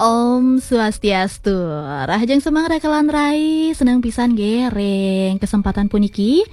Om Swastiastu. Rahajeng semang rakalan rai senang pisan ge reng kesempatan puniki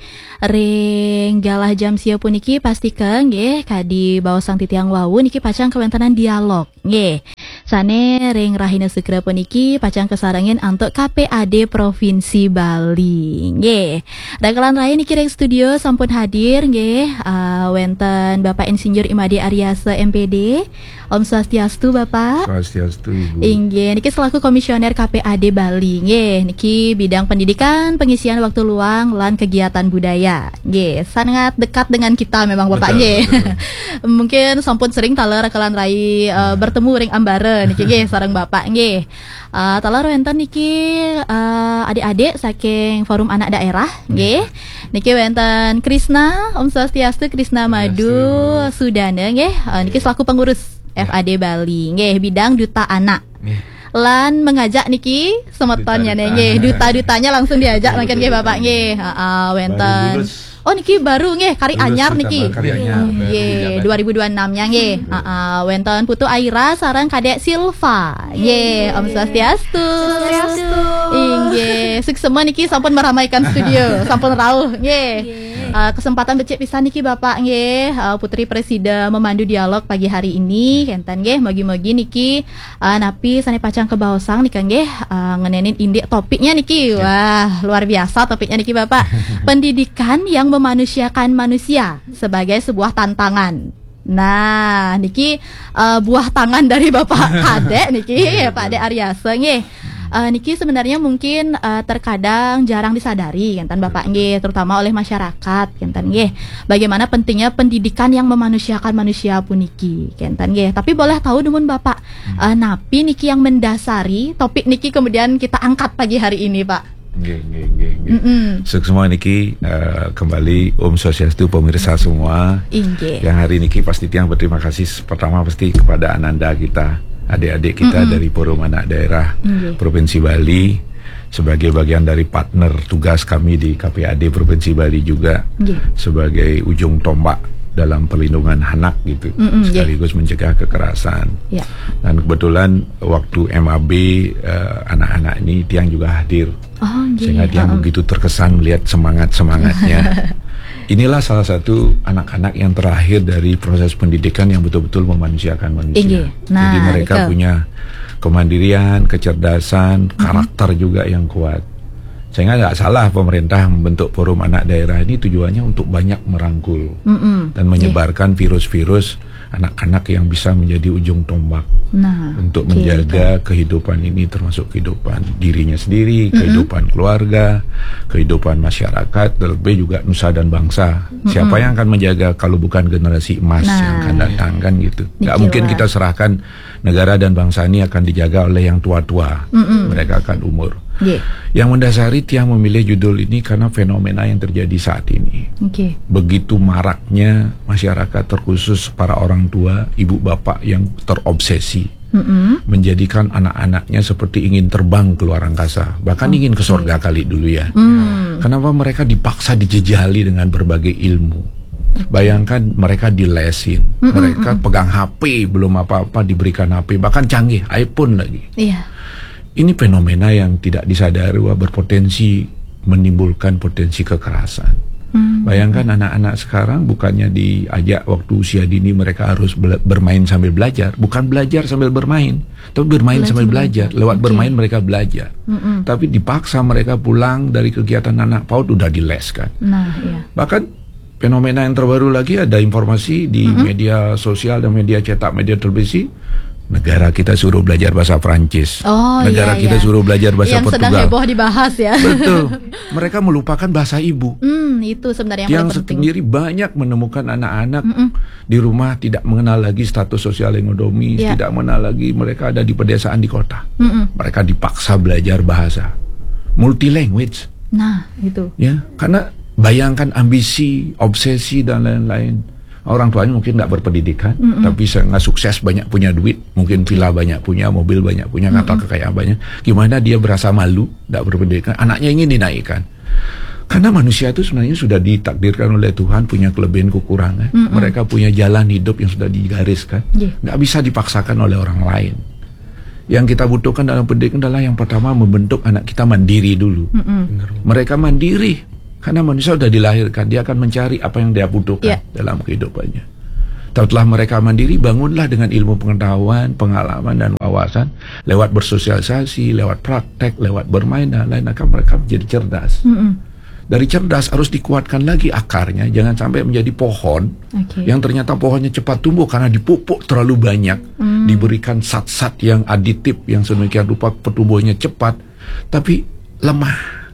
reng galah jam sia puniki pastikan ge kadi bawa sang titiang wawu niki pacang kewentanan dialog nggih. Sane reng rahina segera puniki pacang kesarangin untuk KPAD Provinsi Bali nggih. Rakalan rai niki reng studio sampun hadir nggih wenten Bapak Insinyur Imade Aryasa MPD. Om Swastiastu Bapak. Swastiastu Ibu. Inggih, niki selaku komisioner KPAD Bali, nggih, niki bidang pendidikan, pengisian waktu luang, lan kegiatan budaya, nggih, sangat dekat dengan kita memang Bapak, nggih. Mungkin sampun sering taler rekalan rai bertemu ring ambare, niki nggih, sareng Bapak, nggih. Taler wenten niki adik-adik saking Forum Anak Daerah, nggih. Niki wenten Krisna, Om Swastiastu, Krisna Madu Sudana, nggih, niki selaku pengurus FAD Bali, nggih, bidang duta anak. Lan mengajak niki semetonnya nggih, duta-dutanya langsung diajak makan nggih Bapak nggih. Wenten. Oh niki baru nggih, kari anyar niki. Nggih, 2026-nya nggih. Wenten Putu Aira sareng Kadek Silva. Nggih, Om Swastiastu. Swastiastu. Nggih, suksema niki sampun meramaikan studio, sampun rawuh nggih. Kesempatan becik pisan niki Bapak nggih, Putri Presiden memandu dialog pagi hari ini kenten nggih mogi-mogi niki napi sane pacang kebaosang nika nggih ngenenin indik topiknya niki. Wah, luar biasa topiknya niki Bapak. Pendidikan yang memanusiakan manusia sebagai sebuah tantangan. Nah, niki buah tangan dari Bapak Kadek niki, Pak Ade Aryasa nggih. Niki sebenarnya mungkin terkadang jarang disadari kan Bapak nggih, terutama oleh masyarakat kan nggih. Bagaimana pentingnya pendidikan yang memanusiakan manusia puniki kan nggih. Tapi boleh tahu namun Bapak napi niki yang mendasari topik niki kemudian kita angkat pagi hari ini Pak. Nggih. Semua niki kembali Om Swastiastu pemirsa semua. Yang hari niki pasti tiang berterima kasih pertama pasti kepada Ananda kita, adik-adik kita dari Forum Anak Daerah Provinsi Bali sebagai bagian dari partner tugas kami di KPAD Provinsi Bali juga sebagai ujung tombak dalam perlindungan anak gitu, sekaligus mencegah kekerasan. Dan kebetulan waktu MAB anak-anak ini tiang juga hadir, sehingga tiang begitu terkesan melihat semangatnya. Inilah salah satu anak-anak yang terakhir dari proses pendidikan yang betul-betul memanusiakan manusia. Jadi mereka punya kemandirian, kecerdasan, karakter juga yang kuat. Sehingga nggak salah pemerintah membentuk Forum Anak Daerah ini tujuannya untuk banyak merangkul dan menyebarkan virus-virus anak-anak yang bisa menjadi ujung tombak untuk menjaga kehidupan ini, termasuk kehidupan dirinya sendiri, kehidupan keluarga, kehidupan masyarakat, terlebih juga nusa dan bangsa. Siapa yang akan menjaga kalau bukan generasi emas yang akan datang kan gitu. Nggak mungkin kita serahkan negara dan bangsa ini akan dijaga oleh yang tua-tua. Mereka akan umur. Yang mendasari tiang memilih judul ini karena fenomena yang terjadi saat ini. Begitu maraknya masyarakat, terkhusus para orang tua, ibu bapak yang terobsesi menjadikan anak-anaknya seperti ingin terbang ke luar angkasa, bahkan ingin ke surga kali dulu ya. Kenapa mereka dipaksa dijejali dengan berbagai ilmu? Bayangkan mereka dilesin, mereka pegang HP, belum apa-apa diberikan HP, bahkan canggih, iPhone lagi. Ini fenomena yang tidak disadari bahwa berpotensi menimbulkan potensi kekerasan. Bayangkan anak-anak sekarang bukannya diajak waktu usia dini mereka harus bermain sambil belajar, bukan belajar sambil bermain, tapi bermain sambil belajar. Lewat bermain mereka belajar. Tapi dipaksa mereka pulang dari kegiatan anak PAUD udah dileskan. Bahkan fenomena yang terbaru lagi, ada informasi di media sosial dan media cetak, media televisi, negara kita suruh belajar bahasa Prancis, negara kita suruh belajar bahasa Portugal. Yang sedang heboh dibahas ya. Betul. Mereka melupakan bahasa ibu. Itu sebenarnya yang paling penting. Sendiri banyak menemukan anak-anak di rumah tidak mengenal lagi status sosial ekonomi, tidak mengenal lagi mereka ada di pedesaan, di kota. Mereka dipaksa belajar bahasa multi language. Nah, itu. Ya, karena bayangkan ambisi, obsesi dan lain-lain. Orang tuanya mungkin nggak berpendidikan, tapi nggak sukses, banyak punya duit, mungkin villa banyak punya, mobil banyak punya, kapal kekayaan banyak. Gimana dia berasa malu, nggak berpendidikan, anaknya ingin dinaikkan. Karena manusia itu sebenarnya sudah ditakdirkan oleh Tuhan punya kelebihan kekurangan. Mereka punya jalan hidup yang sudah digariskan, nggak bisa dipaksakan oleh orang lain. Yang kita butuhkan dalam pendidikan adalah yang pertama membentuk anak kita mandiri dulu. Mereka mandiri karena manusia sudah dilahirkan, dia akan mencari apa yang dia butuhkan dalam kehidupannya. Setelah mereka mandiri, bangunlah dengan ilmu pengetahuan, pengalaman, dan wawasan. Lewat bersosialisasi, lewat praktek, lewat bermain, dan lain-lain, akan mereka menjadi cerdas. Dari cerdas harus dikuatkan lagi akarnya. Jangan sampai menjadi pohon yang ternyata pohonnya cepat tumbuh karena dipupuk terlalu banyak. Diberikan zat-zat yang aditif, yang sedemikian rupa pertumbuhannya cepat, tapi lemah,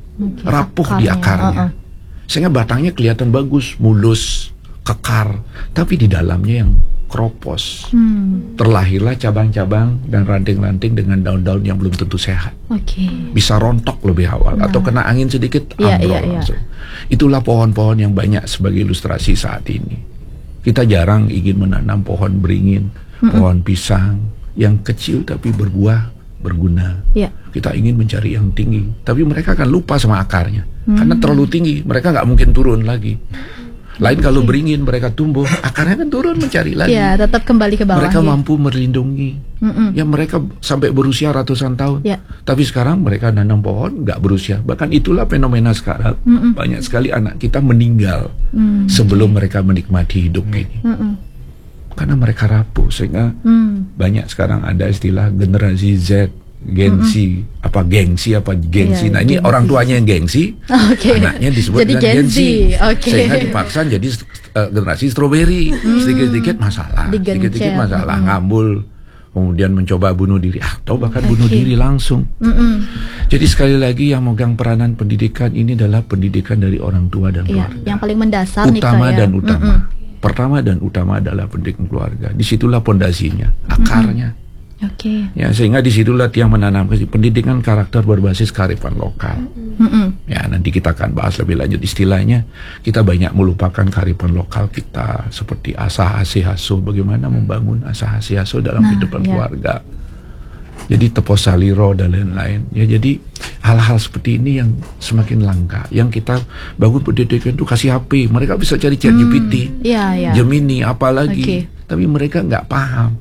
rapuh di akarnya. Sehingga batangnya kelihatan bagus, mulus, kekar, tapi di dalamnya yang keropos. Terlahirlah cabang-cabang dan ranting-ranting dengan daun-daun yang belum tentu sehat. Bisa rontok lebih awal, atau kena angin sedikit ambrol langsung. Itulah pohon-pohon yang banyak sebagai ilustrasi saat ini. Kita jarang ingin menanam pohon beringin, pohon pisang yang kecil tapi berbuah, berguna. Kita ingin mencari yang tinggi, tapi mereka akan lupa sama akarnya karena terlalu tinggi, mereka nggak mungkin turun lagi. Lain kalau beringin mereka tumbuh, akarnya kan turun mencari lagi. Tetap kembali ke bawah. Mereka mampu melindungi. Ya mereka sampai berusia ratusan tahun. Tapi sekarang mereka nanam pohon nggak berusia. Bahkan itulah fenomena sekarang. Banyak sekali anak kita meninggal sebelum mereka menikmati hidup ini. Karena mereka rapuh, sehingga banyak sekarang ada istilah generasi Z, gengsi, apa gengsi, apa gengsi. Nah ini orang tuanya yang gengsi, anaknya disebut jadi dengan gengsi. Sehingga dipaksa jadi generasi stroberi. Sedikit-sedikit masalah, sedikit-sedikit masalah, ngambul, kemudian mencoba bunuh diri atau bahkan bunuh diri langsung. Jadi sekali lagi yang megang peranan pendidikan ini adalah pendidikan dari orang tua dan keluarga. Yang paling mendasar utama dan utama. Pertama dan utama adalah pendidikan keluarga. Disitulah pondasinya, akarnya. Ya, sehingga disitulah yang menanam pendidikan karakter berbasis kearifan lokal. Ya, nanti kita akan bahas lebih lanjut istilahnya. Kita banyak melupakan kearifan lokal kita, seperti asah asih asuh, bagaimana membangun asah asih asuh dalam kehidupan keluarga. Jadi tepos saliro dan lain-lain. Ya, jadi hal-hal seperti ini yang semakin langka. Yang kita bangun pendidikan itu kasih HP, mereka bisa cari ChatGPT, Gemini, apalagi. Tapi mereka nggak paham.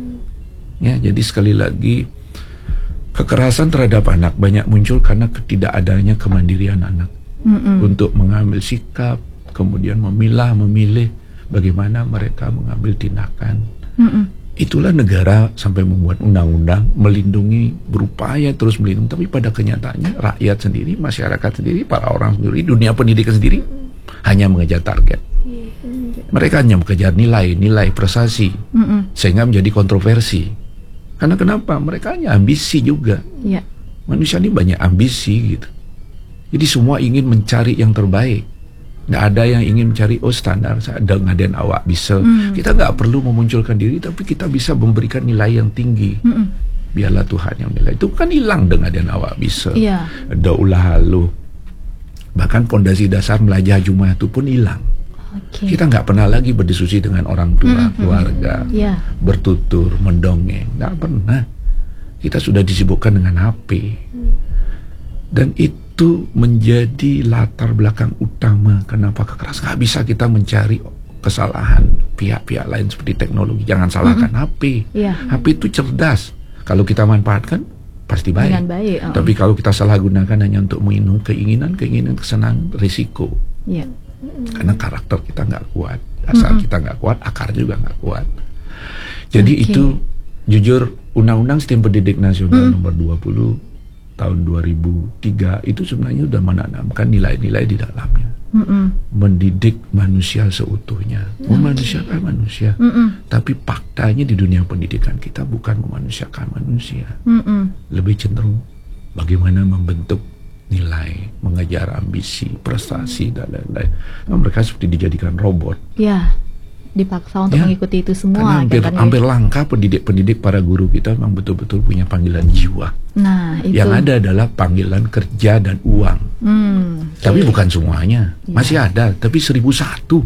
Ya, jadi sekali lagi kekerasan terhadap anak banyak muncul karena ketidakadanya kemandirian anak untuk mengambil sikap, kemudian memilih bagaimana mereka mengambil tindakan. Itulah negara sampai membuat undang-undang melindungi, berupaya terus melindungi, tapi pada kenyataannya rakyat sendiri, masyarakat sendiri, para orang sendiri, dunia pendidikan sendiri hanya mengejar target. Mereka hanya mengejar nilai prestasi, sehingga menjadi kontroversi. Karena kenapa? Mereka hanya ambisi juga. Manusia ini banyak ambisi gitu. Jadi semua ingin mencari yang terbaik. Nggak ada yang ingin mencari standar ada ngaden awak bisa. Kita nggak perlu memunculkan diri, tapi kita bisa memberikan nilai yang tinggi. Biarlah Tuhan yang nilai. Itu kan hilang dengan ngaden awak bisa. Ada ulah halu. Bahkan pondasi dasar melajah Jumat itu pun hilang. Kita nggak pernah lagi berdiskusi dengan orang tua, keluarga, bertutur, mendongeng, nggak pernah. Kita sudah disibukkan dengan HP, dan itu menjadi latar belakang utama kenapa kekerasan. Nggak bisa kita mencari kesalahan pihak-pihak lain seperti teknologi. Jangan salahkan HP. HP itu cerdas. Kalau kita manfaatkan pasti baik. Tapi kalau kita salah gunakan hanya untuk memenuhi keinginan, kesenangan, risiko. Karena karakter kita nggak kuat, dasar kita nggak kuat, akar juga nggak kuat. Jadi itu jujur, Undang-Undang Sistem Pendidik Nasional nomor 20 tahun 2003 itu sebenarnya sudah menanamkan nilai-nilai di dalamnya. Mendidik manusia seutuhnya, memanusiakan manusia. Tapi faktanya di dunia pendidikan kita bukan memanusiakan manusia, lebih cenderung bagaimana membentuk nilai, mengejar ambisi, prestasi, dan lain-lain. Mereka seperti dijadikan robot. Dipaksa untuk mengikuti itu semua. Karena hampir langka pendidik para guru kita memang betul-betul punya panggilan jiwa. Yang ada adalah panggilan kerja dan uang. Tapi bukan semuanya. Masih ada, tapi 1001.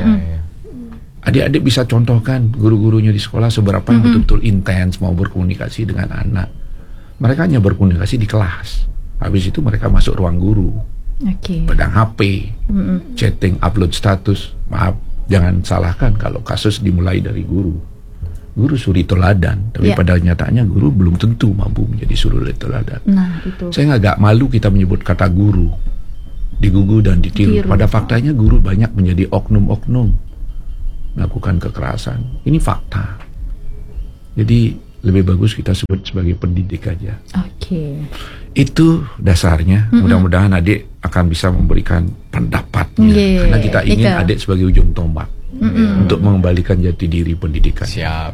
Adik-adik bisa contohkan guru-gurunya di sekolah seberapa yang betul-betul intens mau berkomunikasi dengan anak. Mereka hanya berkomunikasi di kelas. Habis itu mereka masuk ruang guru, pedang HP, chatting, upload status. Maaf, jangan salahkan kalau kasus dimulai dari guru. guru suri teladan, tapi pada nyatanya guru belum tentu mampu menjadi suri teladan. Nah, itu. Saya agak malu kita menyebut kata guru, digugu dan ditiru. Pada faktanya guru banyak menjadi oknum-oknum melakukan kekerasan. Ini fakta. Jadi lebih bagus kita sebut sebagai pendidik aja. Oke. Itu dasarnya. Mudah-mudahan adik akan bisa memberikan pendapatnya, karena kita ingin adik sebagai ujung tombak untuk mengembalikan jati diri pendidikan. Siap.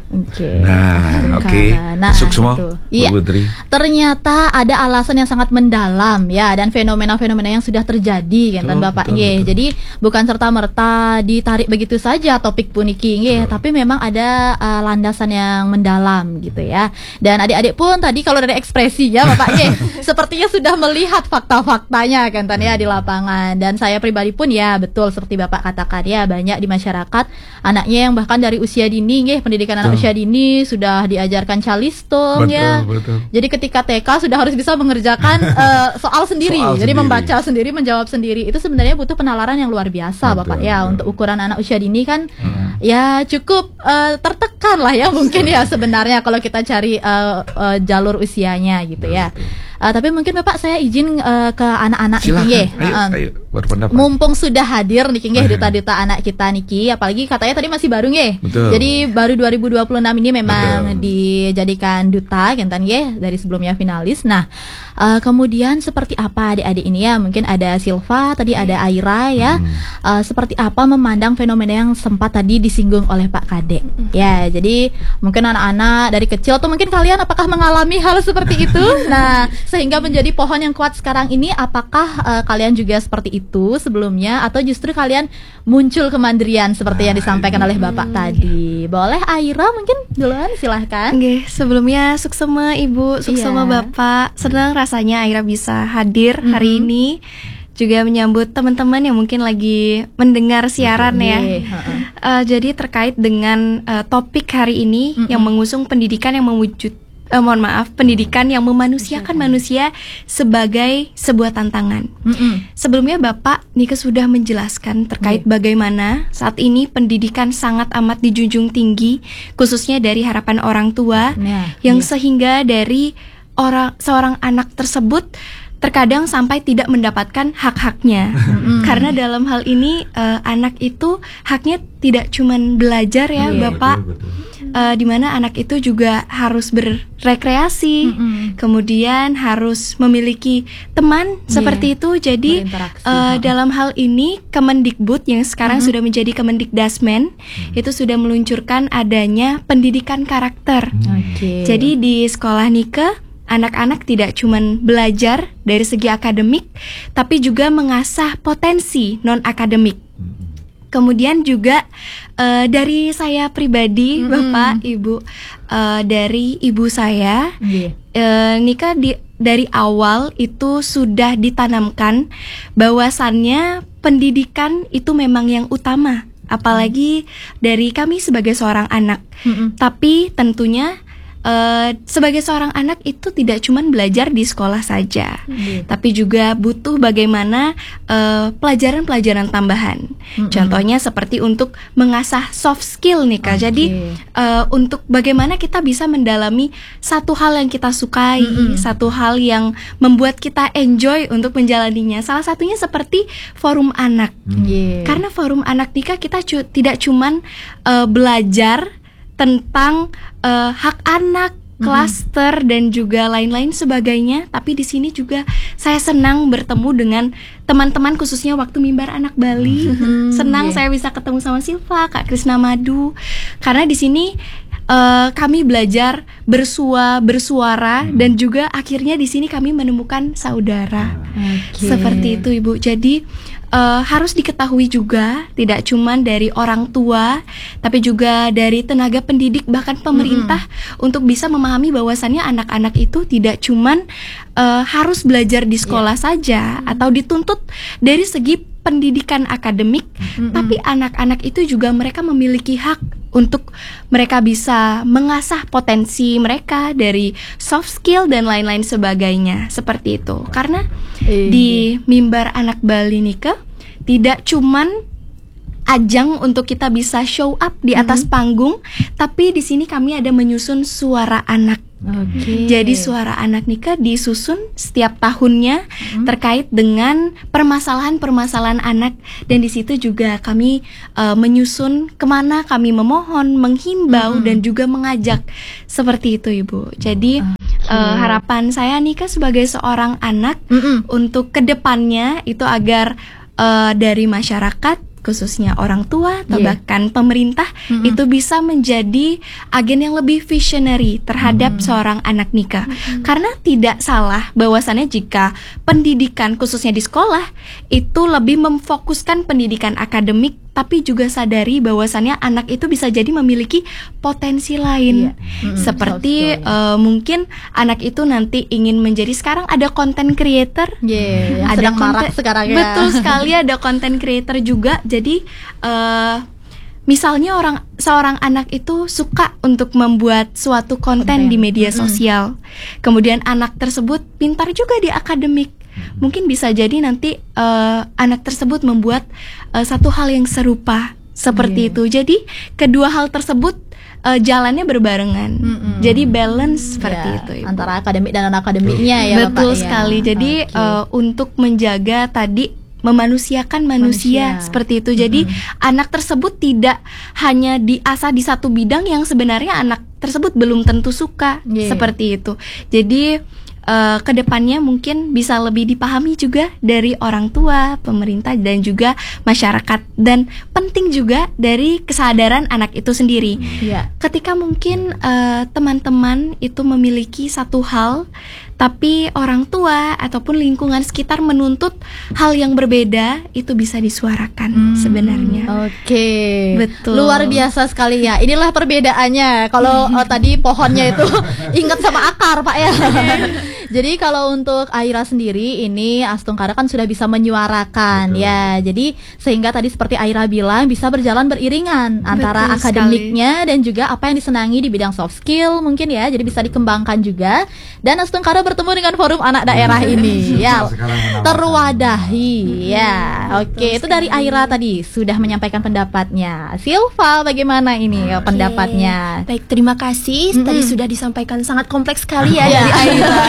Nah, masuk semua, Bu Putri. Ternyata ada alasan yang sangat mendalam ya, dan fenomena-fenomena yang sudah terjadi kan Bapak nggih. Jadi bukan serta-merta ditarik begitu saja topik puniki nggih, tapi memang ada landasan yang mendalam gitu ya. Dan adik-adik pun tadi kalau dari ekspresinya Bapak nggih sepertinya sudah melihat fakta-faktanya kan ya di lapangan. Dan saya pribadi pun ya betul seperti Bapak katakan ya, banyak di masyarakat anaknya yang bahkan dari usia dini nggih, pendidikan anak usia dini sudah diajarkan calistung ya. Jadi ketika TK sudah harus bisa mengerjakan soal sendiri. Jadi membaca sendiri, menjawab sendiri. Itu sebenarnya butuh penalaran yang luar biasa Bapak ya. Untuk ukuran anak usia dini kan ya cukup tertekan lah ya mungkin ya sebenarnya kalau kita cari jalur usianya gitu ya. Tapi mungkin Bapak saya izin ke anak-anak niki ayo berpendapat. Mumpung sudah hadir niki nggih duta-duta anak kita niki, apalagi katanya tadi masih baru nggih. Jadi baru 2026 ini memang dijadikan duta kan nggih, dari sebelumnya finalis. Nah, kemudian seperti apa adik-adik ini ya? Mungkin ada Silva, tadi ada Aira ya. Seperti apa memandang fenomena yang sempat tadi disinggung oleh Pak Kadek. Ya, jadi mungkin anak-anak dari kecil tuh mungkin kalian apakah mengalami hal seperti itu? Nah, sehingga menjadi pohon yang kuat sekarang ini, apakah kalian juga seperti itu sebelumnya, atau justru kalian muncul kemandirian seperti yang disampaikan oleh Bapak tadi? Boleh Aira mungkin duluan, silahkan. Oke, sebelumnya suksema Ibu, suksema Bapak. Senang rasanya Aira bisa hadir hari ini, juga menyambut teman-teman yang mungkin lagi mendengar siaran ya. Jadi terkait dengan topik hari ini yang mengusung pendidikan yang pendidikan yang memanusiakan manusia sebagai sebuah tantangan. Sebelumnya Bapak Nika sudah menjelaskan terkait bagaimana saat ini pendidikan sangat amat dijunjung tinggi, khususnya dari harapan orang tua, yang sehingga dari seorang anak tersebut terkadang sampai tidak mendapatkan hak-haknya. Karena dalam hal ini anak itu haknya tidak cuman belajar ya Bapak, di mana anak itu juga harus berrekreasi, kemudian harus memiliki teman seperti itu. Jadi dalam hal ini Kemendikbud yang sekarang sudah menjadi Kemendikdasmen itu sudah meluncurkan adanya pendidikan karakter. Jadi di sekolah Nika anak-anak tidak cuma belajar dari segi akademik, tapi juga mengasah potensi non-akademik. Kemudian juga dari saya pribadi, Bapak, Ibu, dari ibu saya, Nika dari awal itu sudah ditanamkan bahwasannya pendidikan itu memang yang utama, apalagi dari kami sebagai seorang anak. Tapi tentunya sebagai seorang anak itu tidak cuma belajar di sekolah saja, tapi juga butuh bagaimana pelajaran-pelajaran tambahan. Contohnya seperti untuk mengasah soft skill nih Kak. Jadi untuk bagaimana kita bisa mendalami satu hal yang kita sukai, satu hal yang membuat kita enjoy untuk menjalaninya. Salah satunya seperti forum anak. Karena forum anak Nika kita tidak cuman belajar tentang hak anak, klaster dan juga lain-lain sebagainya, tapi di sini juga saya senang bertemu dengan teman-teman khususnya waktu mimbar anak Bali. Senang saya bisa ketemu sama Silva, Kak Krisna Madu, karena di sini kami belajar bersuara dan juga akhirnya di sini kami menemukan saudara. Seperti itu Ibu. Jadi harus diketahui juga tidak cuma dari orang tua, tapi juga dari tenaga pendidik bahkan pemerintah untuk bisa memahami bahwasannya anak-anak itu tidak cuma harus belajar di sekolah saja atau dituntut dari segi pendidikan akademik, tapi anak-anak itu juga mereka memiliki hak untuk mereka bisa mengasah potensi mereka dari soft skill dan lain-lain sebagainya, seperti itu. Karena di mimbar anak Bali Nika tidak cuman ajang untuk kita bisa show up di atas panggung, tapi di sini kami ada menyusun suara anak. Jadi suara anak nikah disusun setiap tahunnya terkait dengan permasalahan-permasalahan anak, dan di situ juga kami menyusun kemana kami memohon, menghimbau dan juga mengajak seperti itu Ibu. Jadi harapan saya nikah sebagai seorang anak untuk kedepannya itu agar dari masyarakat, khususnya orang tua atau bahkan pemerintah itu bisa menjadi agen yang lebih visionary terhadap seorang anak nikah. Karena tidak salah bahwasannya jika pendidikan khususnya di sekolah itu lebih memfokuskan pendidikan akademik, tapi juga sadari bahwasannya anak itu bisa jadi memiliki potensi lain. Seperti mungkin anak itu nanti ingin menjadi, sekarang ada content creator, yang ada sedang marak sekarang ya. Betul sekali, ada content creator juga. Jadi misalnya seorang anak itu suka untuk membuat suatu konten di media sosial, kemudian anak tersebut pintar juga di akademik, mungkin bisa jadi nanti anak tersebut membuat satu hal yang serupa seperti itu. Jadi kedua hal tersebut jalannya berbarengan. Jadi balance seperti itu Ibu. Antara akademik dan non-akademiknya ya Bapak. Betul sekali. Jadi untuk menjaga tadi memanusiakan manusia seperti itu. Jadi anak tersebut tidak hanya diasah di satu bidang yang sebenarnya anak tersebut belum tentu suka seperti itu. Jadi kedepannya mungkin bisa lebih dipahami juga dari orang tua, pemerintah dan juga masyarakat, dan penting juga dari kesadaran anak itu sendiri. Ketika mungkin teman-teman itu memiliki satu hal, tapi orang tua ataupun lingkungan sekitar menuntut hal yang berbeda, itu bisa disuarakan sebenarnya. Betul. Luar biasa sekali ya. Inilah perbedaannya. Kalau tadi pohonnya itu ingat sama akar Pak ya. Jadi kalau untuk Aira sendiri ini Astungkara kan sudah bisa menyuarakan ya. Jadi sehingga tadi seperti Aira bilang bisa berjalan beriringan antara akademiknya dan juga apa yang disenangi di bidang soft skill mungkin ya. Jadi bisa dikembangkan juga. Dan Astungkara bertemu dengan forum anak daerah ini ya, terwadahi ya. Itu dari Aira tadi sudah menyampaikan pendapatnya. Silva bagaimana ini pendapatnya? Baik, terima kasih. Tadi sudah disampaikan sangat kompleks sekali ya dari Aira.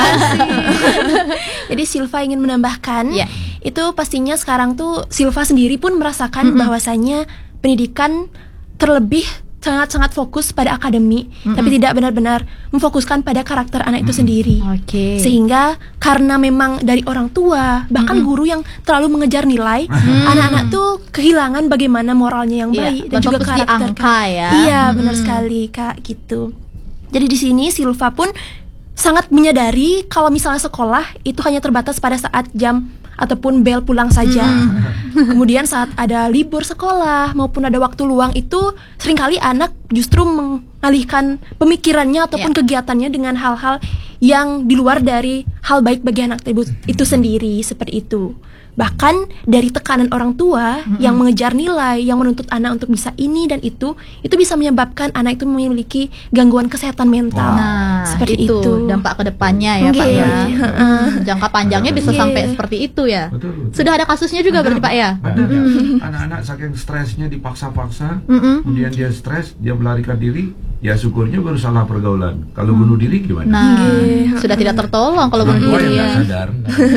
Jadi Silva ingin menambahkan itu pastinya sekarang tuh Silva sendiri pun merasakan bahwasannya pendidikan terlebih sangat-sangat fokus pada akademik, tapi tidak benar-benar memfokuskan pada karakter anak itu sendiri. Sehingga karena memang dari orang tua, bahkan guru yang terlalu mengejar nilai, anak-anak tuh kehilangan bagaimana moralnya yang baik dan juga karakter. Iya, benar sekali Kak, gitu. Jadi di sini Silva pun sangat menyadari kalau misalnya sekolah itu hanya terbatas pada saat jam ataupun bel pulang saja. Kemudian saat ada libur sekolah maupun ada waktu luang itu seringkali anak justru mengalihkan pemikirannya ataupun kegiatannya dengan hal-hal yang di luar dari hal baik bagi anak itu sendiri, seperti itu. Bahkan dari tekanan orang tua yang mengejar nilai, yang menuntut anak untuk bisa ini dan itu bisa menyebabkan anak itu memiliki gangguan kesehatan mental. Seperti itu dampak kedepannya ya Pak ya. Jangka panjangnya bisa sampai seperti itu ya. Betul. Sudah ada kasusnya juga berarti Pak ya. Ada. Anak-anak saking stresnya dipaksa-paksa, kemudian dia stres, dia melarikan diri. Ya syukurnya baru salah pergaulan. Kalau bunuh diri gimana? Sudah tidak tertolong kalau bunuh diri ya. Sadar.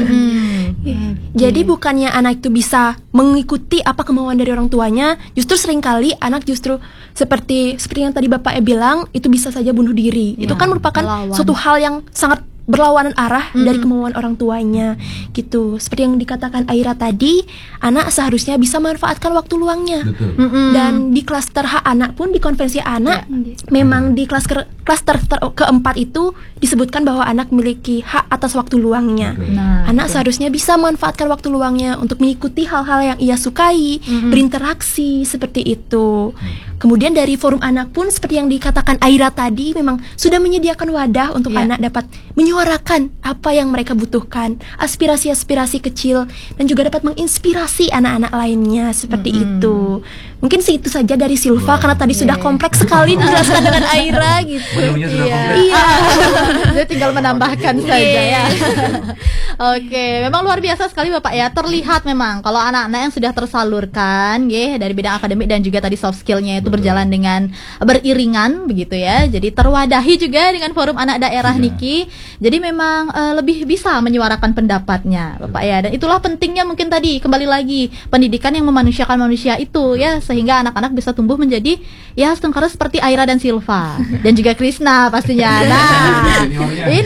Jadi bukannya anak itu bisa mengikuti apa kemauan dari orang tuanya, justru seringkali anak justru seperti yang tadi Bapak bilang, itu bisa saja bunuh diri. Itu kan merupakan suatu hal yang sangat berlawanan arah dari kemauan orang tuanya gitu. Seperti yang dikatakan Aira tadi, anak seharusnya bisa memanfaatkan waktu luangnya. Dan di klaster hak anak pun, di konvensi anak memang di klaster keempat itu disebutkan bahwa anak memiliki hak atas waktu luangnya. Anak seharusnya bisa memanfaatkan waktu luangnya untuk mengikuti hal-hal yang ia sukai, berinteraksi seperti itu. Kemudian dari forum anak pun seperti yang dikatakan Aira tadi, memang sudah menyediakan wadah untuk anak dapat menyuarakan apa yang mereka butuhkan, aspirasi-aspirasi kecil, dan juga dapat menginspirasi anak-anak lainnya seperti itu. Mungkin segitu saja dari Silva, karena tadi sudah kompleks sekali dijelaskan dengan Aira gitu. Sudah kompleks. Jadi tinggal menambahkan saja ya. Oke, memang luar biasa sekali Bapak ya. Terlihat memang kalau anak-anak yang sudah tersalurkan dari bidang akademik dan juga tadi soft skillnya itu berjalan dengan beriringan begitu ya. Jadi terwadahi juga dengan forum anak daerah Niki. Jadi memang lebih bisa menyuarakan pendapatnya Bapak ya. Dan itulah pentingnya mungkin tadi kembali lagi pendidikan yang memanusiakan manusia itu ya, sehingga anak-anak bisa tumbuh menjadi ya setengkara seperti Aira dan Silva dan juga Krisna pastinya. Nah, ini